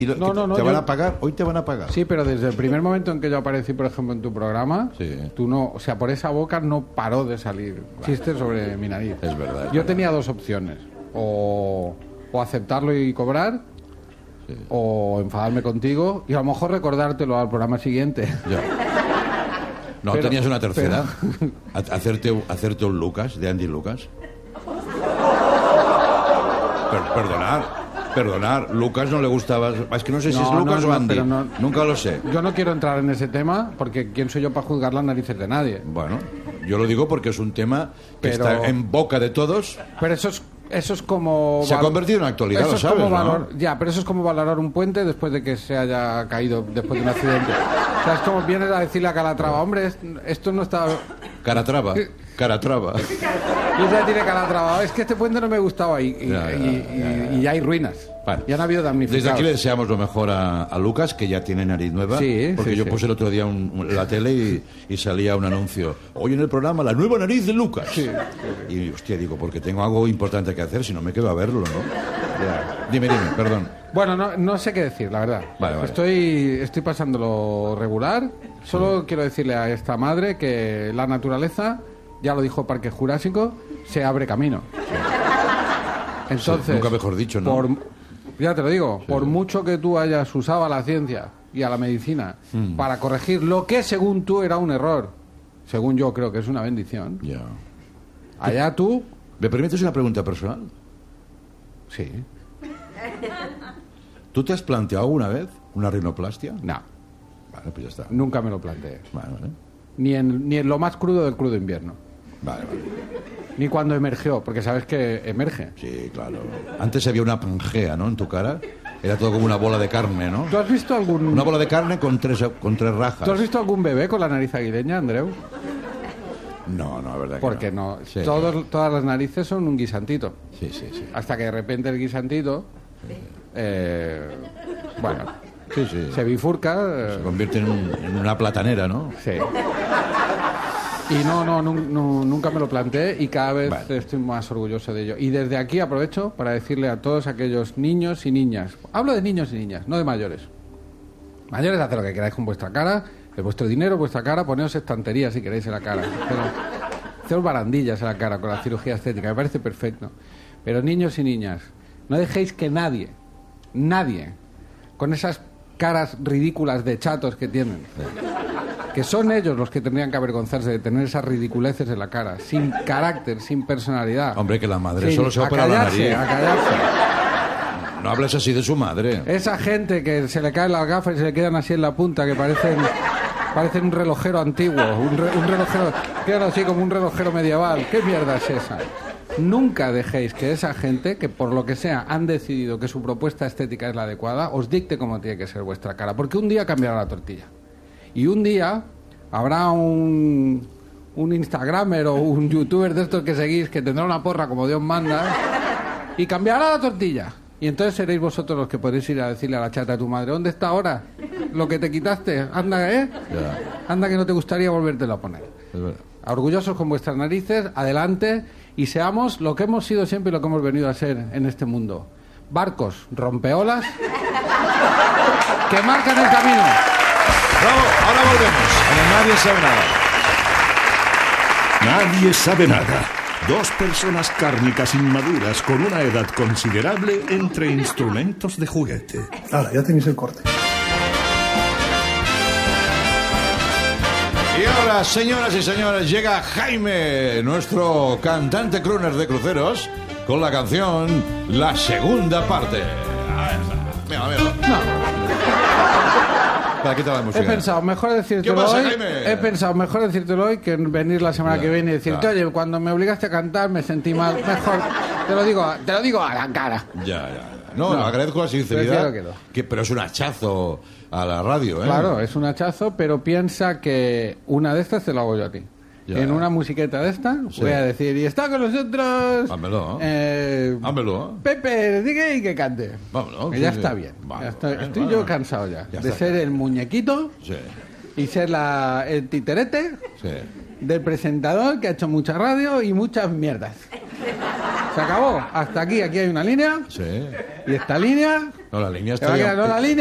No, ¿Te van a pagar? Hoy te van a pagar. Sí, pero desde el primer momento en que yo aparecí, por ejemplo, en tu programa, Sí. tú no, o sea, por esa boca no paró de salir chistes sobre mi nariz. Es verdad. Yo tenía dos opciones, o aceptarlo y cobrar, o enfadarme contigo y a lo mejor recordártelo al programa siguiente. Ya. ¿No Pero- tenías una tercera? ¿Hacerte un Lucas, de Andy Lucas? Perdonar, Lucas no le gustaba. Es que no sé si es Lucas o Andy. pero no- Nunca lo sé. Yo no quiero entrar en ese tema porque ¿quién soy yo para juzgar las narices de nadie? Bueno, yo lo digo porque es un tema que Pero- está en boca de todos. Pero eso es como... Se ha convertido en actualidad, eso lo es sabes, como ¿no? Ya, pero eso es como valorar un puente después de que se haya caído después de un accidente. O sea, es como vienes a decirle a Calatrava, hombre, esto no está... Caratrava. Y ya tiene Calatrava, es que este puente no me gustaba y ya hay ruinas. Vale. Ya no ha habido damnificados. Desde aquí le deseamos lo mejor a Lucas, que ya tiene nariz nueva. Sí, porque sí, yo sí. puse el otro día la tele y salía un anuncio. Hoy en el programa, la nueva nariz de Lucas. Sí. Y hostia, digo, porque tengo algo importante que hacer, si no me quedo a verlo, ¿no? Ya. Dime, perdón. Bueno, no sé qué decir, la verdad. Vale. Estoy pasándolo regular. Solo quiero decirle a esta madre que la naturaleza, ya lo dijo Parque Jurásico, se abre camino. Entonces, Sí, nunca mejor dicho, ¿no? Ya te lo digo, por mucho que tú hayas usado a la ciencia y a la medicina para corregir lo que según tú era un error, según yo creo que es una bendición, Ya. allá tú... ¿Me permites una pregunta personal? Sí, ¿Tú te has planteado alguna vez una rinoplastia? no, Vale, pues ya está. nunca me lo planteé. Vale. Ni en lo más crudo del crudo invierno. Vale. Ni cuando emergió, porque sabes que emerge. Sí, claro. Antes había una pangea, ¿no? En tu cara. Era todo como una bola de carne, ¿no? ¿Tú has visto Una bola de carne con tres rajas. ¿Tú has visto algún bebé con la nariz aguileña, Andreu? No, la verdad que Porque no. Sí. Todas las narices son un guisantito. Sí. Hasta que de repente el guisantito, bueno, Sí. se bifurca. Se convierte en una platanera, ¿no? Sí. Y nunca me lo planteé y cada vez Vale. estoy más orgulloso de ello. Y desde aquí aprovecho para decirle a todos aquellos niños y niñas, hablo de niños y niñas, no de mayores. Mayores, haced lo que queráis con vuestra cara, de vuestro dinero, vuestra cara, poneos estanterías si queréis en la cara. Haceos barandillas en la cara con la cirugía estética, me parece perfecto. Pero niños y niñas, no dejéis que nadie, con esas caras ridículas de chatos que tienen, que son ellos los que tendrían que avergonzarse de tener esas ridiculeces en la cara, sin carácter, sin personalidad. Hombre, que la madre Sí, solo se a opera la callarse, nariz. a callarse. No hables así de su madre. Esa gente que se le caen las gafas y se le quedan así en la punta, que parecen un relojero antiguo, un relojero, quedan así como un relojero medieval. ¿Qué mierda es esa? Nunca dejéis que esa gente, que por lo que sea han decidido que su propuesta estética es la adecuada, os dicte cómo tiene que ser vuestra cara, porque un día cambiará la tortilla. Y un día habrá un Instagramer o un youtuber de estos que seguís que tendrá una porra como Dios manda y cambiará la tortilla. Y entonces seréis vosotros los que podréis ir a decirle a la chata de tu madre, ¿dónde está ahora lo que te quitaste? Anda, Ya. Anda que no te gustaría volvértelo a poner. Es verdad. Orgullosos con vuestras narices, adelante y seamos lo que hemos sido siempre y lo que hemos venido a ser en este mundo. Barcos, rompeolas, que marcan el camino. Bravo, ahora volvemos. En el Nadie sabe nada. Nadie sabe nada. Dos personas cárnicas inmaduras con una edad considerable entre instrumentos de juguete. Ahora, ya tenéis el corte. Y ahora, señoras y señores, llega Jaime, nuestro cantante crooner de cruceros, con la canción La Segunda Parte. Ahí está. Mira. No. Para quita la música. He pensado mejor decírtelo ¿Qué pasa, hoy. Jaime? He pensado mejor decírtelo hoy que venir la semana Ya, que viene y decirte, ya. oye, cuando me obligaste a cantar me sentí mal. Mejor te lo digo a la cara. Ya. No, agradezco la sinceridad. Prefiero que no. Pero es un hachazo a la radio, ¿eh? Claro, es un hachazo, pero piensa que una de estas te lo hago yo a ti. Ya. En una musiqueta de esta Sí. voy a decir, y está con nosotros Hámelo. Hámelo. Pepe, diga y que cante. Vámonos, Que sí, ya sí. está bien. Vale, Ya estoy bueno. yo cansado ya Ya de está. ser el muñequito Sí. y ser el titerete Sí. del presentador que ha hecho mucha radio y muchas mierdas. Se acabó. Hasta aquí hay una línea. Sí. ¿Y esta línea? No, la línea ¿Te va a está quedar, no, la línea?